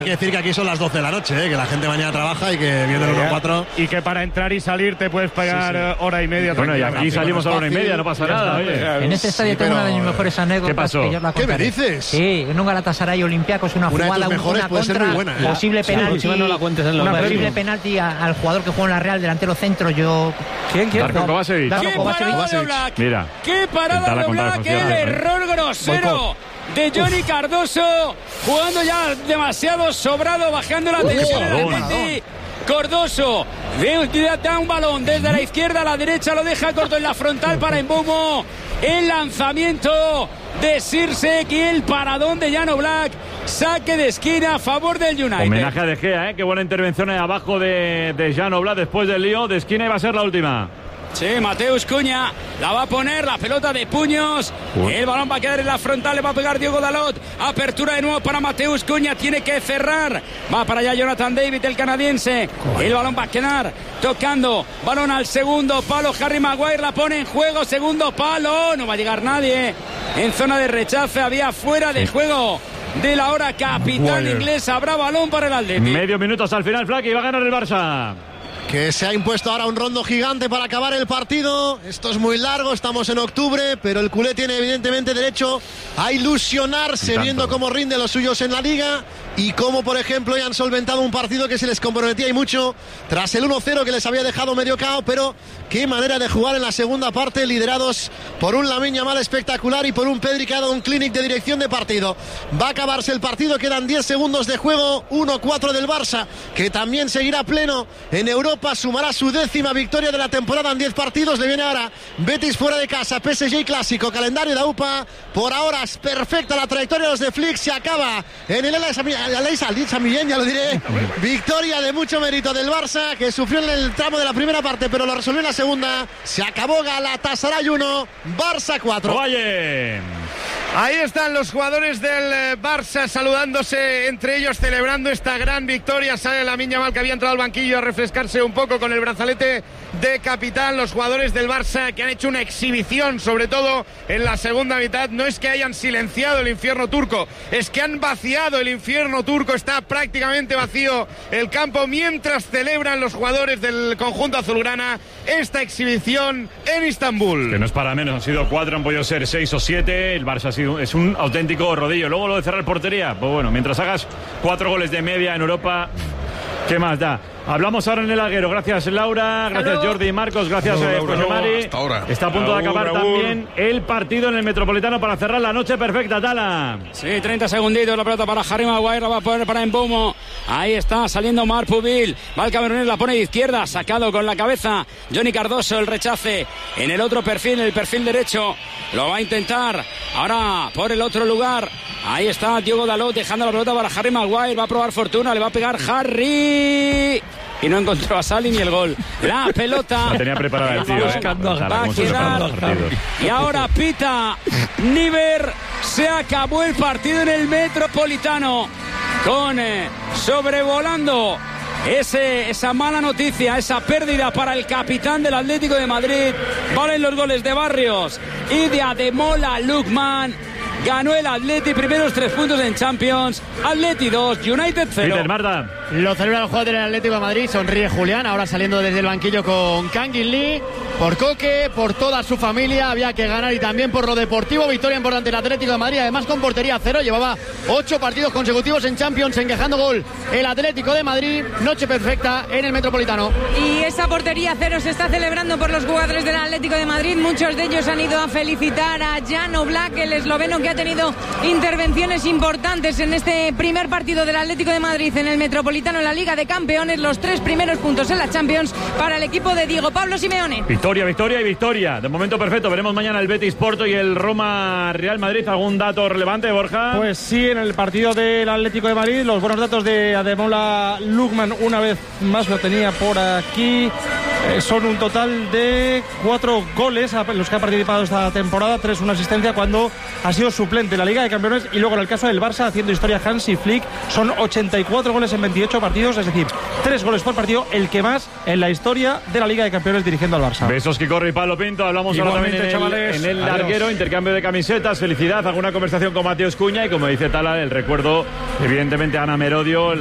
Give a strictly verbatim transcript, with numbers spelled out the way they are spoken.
Hay que decir que aquí son las doce de la noche, ¿eh? Que la gente mañana trabaja y que viene el uno cuatro. Y que para entrar y salir te puedes pagar sí, sí. hora y media. Bueno, y aquí salimos a la hora y media, no pasa nada. Oye. En este estadio sí, tengo una de mis mejores anécdotas. ¿Qué pasó? Que yo la ¿Qué me dices? Sí, en un Galatasaray Olympiacos, una, una jugada, de tus mejores una puede contra, ser muy buena, ¿eh? posible sí, penalti, no la cuentes en una los posible penalti a, al jugador que juega en la Real, delantero centro. Yo. ¿Quién? ¿Quién? Darko Kovačević. ¡Qué parada de Oblak! Mira. ¡Qué parada de Oblak! ¡El error grosero de Johnny Cardoso! Jugando ya demasiado sobrado, bajando la tensión en el Atleti. Cardoso da un balón desde la izquierda a la derecha, lo deja corto en la frontal para Mbeumo. El lanzamiento de Sirsek y el paradón de Jan Oblak. Saque de esquina a favor del United. Homenaje a De Gea, ¿eh? Qué buena intervención ahí abajo de, de Jan Oblak después del lío. De esquina iba a ser la última. Sí, Mateus Cunha la va a poner, la pelota de puños. Uy. El balón va a quedar en la frontal, le va a pegar Diogo Dalot. Apertura de nuevo para Mateus Cunha, tiene que cerrar. Va para allá Jonathan David, el canadiense. El balón va a quedar tocando. Balón al segundo palo, Harry Maguire la pone en juego, segundo palo. No va a llegar nadie. En zona de rechace, había fuera de juego de la hora capitán inglés. Habrá balón para el Atleti. Medio minuto hasta el final, Flaky, va a ganar el Barça. Que se ha impuesto ahora un rondo gigante para acabar el partido. Esto es muy largo, estamos en octubre, pero el culé tiene evidentemente derecho a ilusionarse viendo cómo rinden los suyos en la Liga y cómo, por ejemplo, ya han solventado un partido que se les comprometía y mucho tras el uno cero que les había dejado medio cao, pero qué manera de jugar en la segunda parte, liderados por un Lamine Yamal espectacular y por un Pedri que ha dado un clinic de dirección de partido. Va a acabarse el partido, quedan diez segundos de juego, uno cuatro del Barça, que también seguirá pleno en Europa, sumará su décima victoria de la temporada en diez partidos. Le viene ahora Betis fuera de casa, P S G clásico, calendario de U P A. Por ahora es perfecta la trayectoria de los de Flick, se acaba en el Aleix Millén, ya lo diré. Victoria de mucho mérito del Barça, que sufrió en el tramo de la primera parte, pero lo resolvió en la segunda. Se acabó, Galatasaray uno, Barça cuatro. Oye. Ahí están los jugadores del Barça saludándose entre ellos, celebrando esta gran victoria. Sale Lamine Yamal, que había entrado al banquillo a refrescarse un poco con el brazalete de capitán. Los jugadores del Barça que han hecho una exhibición, sobre todo en la segunda mitad. No es que hayan silenciado el infierno turco, es que han vaciado el infierno turco. Está prácticamente vacío el campo mientras celebran los jugadores del conjunto azulgrana esta exhibición en Istambul. Que no es para menos, han sido cuatro, han podido ser seis o siete. El Barça ha sido, es un auténtico rodillo. Luego lo de cerrar portería, pues bueno, mientras hagas cuatro goles de media en Europa, ¿qué más da? Hablamos ahora en el Alguero. Gracias, Laura. Gracias, Hello. Jordi y Marcos. Gracias, no, Laura, José Mari. Hasta ahora. Está a punto de acabar Laura, también el partido en el Metropolitano para cerrar la noche perfecta, Tala. Sí, treinta segunditos. La pelota para Harry Maguire. La va a poner para Mbeumo. Ahí está saliendo Marc Pubil. Va el camerunés, la pone de izquierda. Sacado con la cabeza Johnny Cardoso. El rechace en el otro perfil, en el perfil derecho. Lo va a intentar. Ahora por el otro lugar. Ahí está Diogo Dalot dejando la pelota para Harry Maguire. Va a probar fortuna. Le va a pegar Harry. Y no encontró a Sali ni el gol. La pelota. La tenía preparada el tío, ¿eh? Va a quedar. Y ahora pita Niver. Se acabó el partido en el Metropolitano. Con eh, sobrevolando ese, esa mala noticia, esa pérdida para el capitán del Atlético de Madrid. Valen los goles de Barrios y de Ademola Lookman. Ganó el Atleti, primeros tres puntos en Champions. Atleti dos, United cero. Peter, Marta. Lo celebra el jugador del Atlético de Madrid, sonríe Julián, ahora saliendo desde el banquillo con Kangin Lee. Por Coque, por toda su familia, había que ganar y también por lo deportivo. Victoria importante del Atlético de Madrid, además con portería cero. Llevaba ocho partidos consecutivos en Champions, encajando gol el Atlético de Madrid. Noche perfecta en el Metropolitano. Y esa portería cero se está celebrando por los jugadores del Atlético de Madrid. Muchos de ellos han ido a felicitar a Jan Oblak, el esloveno que ha tenido intervenciones importantes en este primer partido del Atlético de Madrid en el Metropolitano, en la Liga de Campeones. Los tres primeros puntos en la Champions para el equipo de Diego Pablo Simeone. Victoria, victoria y victoria. De momento perfecto. Veremos mañana el Betis Porto y el Roma Real Madrid. ¿Algún dato relevante, Borja? Pues sí, en el partido del Atlético de Madrid, los buenos datos de Ademola Lookman, una vez más lo tenía por aquí. Eh, son un total de cuatro goles a los que ha participado esta temporada, tres una asistencia cuando ha sido suplente en la Liga de Campeones, y luego en el caso del Barça, haciendo historia Hansi Flick, son ochenta y cuatro goles en veintiocho partidos, es decir, tres goles por partido, el que más en la historia de la Liga de Campeones dirigiendo al Barça. Besos, Quicorri y Pablo Pinto. Hablamos ahora también en el, chavales. en el larguero, intercambio de camisetas, felicidad, alguna conversación con Mateus Cunha y, como dice Tala, el recuerdo, evidentemente, a Ana Merodio.